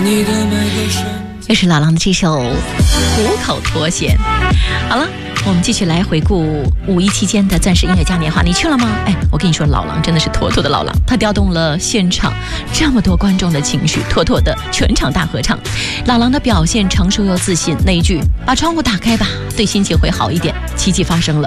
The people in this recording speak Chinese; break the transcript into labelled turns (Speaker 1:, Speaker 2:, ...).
Speaker 1: 又是老狼的这首虎口脱险。好了，我们继续来回顾五一期间的钻石音乐嘉年华，你去了吗？我跟你说，老狼真的是妥妥的老狼，他调动了现场这么多观众的情绪，妥妥的全场大合唱。老狼的表现成熟又自信，那一句把窗户打开吧，对心情会好一点，奇迹发生了。